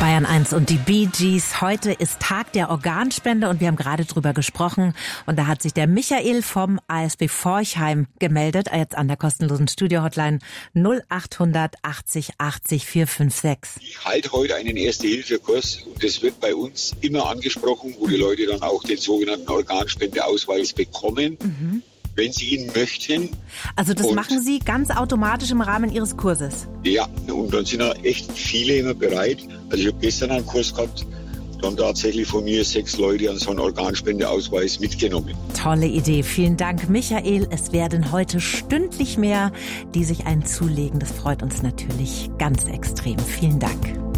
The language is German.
Bayern 1 und die Bee Gees. Heute ist Tag der Organspende und wir haben gerade drüber gesprochen. Und da hat sich der Michael vom ASB Forchheim gemeldet, jetzt an der kostenlosen Studio-Hotline 0800 80 80 456. Ich halte heute einen Erste-Hilfe-Kurs und das wird bei uns immer angesprochen, wo die Leute dann auch den sogenannten Organspendeausweis bekommen. Wenn Sie ihn möchten. Also das machen Sie ganz automatisch im Rahmen Ihres Kurses? Ja, und dann sind ja echt viele immer bereit. Also ich habe gestern einen Kurs gehabt, dann tatsächlich von mir 6 Leute an so einen Organspendeausweis mitgenommen. Tolle Idee. Vielen Dank, Michael. Es werden heute stündlich mehr, die sich einen zulegen. Das freut uns natürlich ganz extrem. Vielen Dank.